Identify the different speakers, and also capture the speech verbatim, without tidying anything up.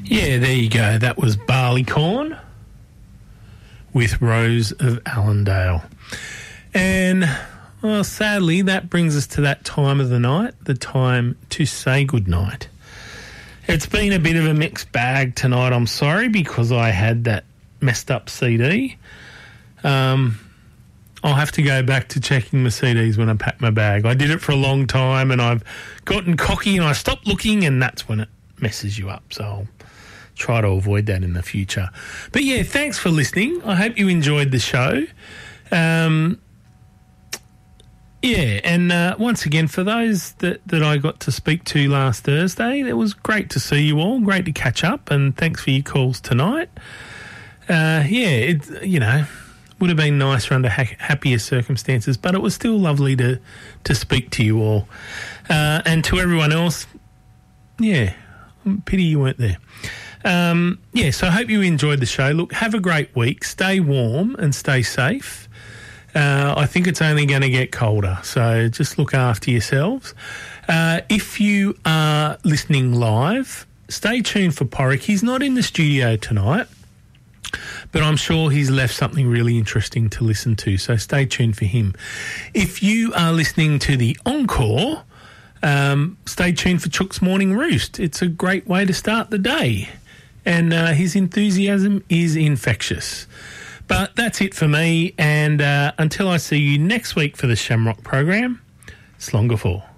Speaker 1: Yeah, there you go. That was Barleycorn with Rose of Allendale. And, well, sadly, that brings us to that time of the night, the time to say goodnight. It's been a bit of a mixed bag tonight, I'm sorry, because I had that messed up C D. Um, I'll have to go back to checking my C Ds when I pack my bag. I did it for a long time and I've gotten cocky and I stopped looking, and that's when it messes you up. So I'll try to avoid that in the future. But yeah, thanks for listening. I hope you enjoyed the show. Um, yeah, and uh, once again, for those that, that I got to speak to last Thursday, it was great to see you all, great to catch up, and thanks for your calls tonight. Uh, yeah, it, you know, would have been nicer under ha- happier circumstances, but it was still lovely to, to speak to you all. Uh, and to everyone else, yeah, pity you weren't there. Um, yeah, so I hope you enjoyed the show. Look, have a great week. Stay warm and stay safe. Uh, I think it's only going to get colder, so just look after yourselves. Uh, if you are listening live, stay tuned for Porrick. He's not in the studio tonight, but I'm sure he's left something really interesting to listen to, so stay tuned for him. If you are listening to the encore, um, stay tuned for Chook's Morning Roost. It's a great way to start the day, and uh, his enthusiasm is infectious. But that's it for me, and uh, until I see you next week for the Shamrock program, Slonga for.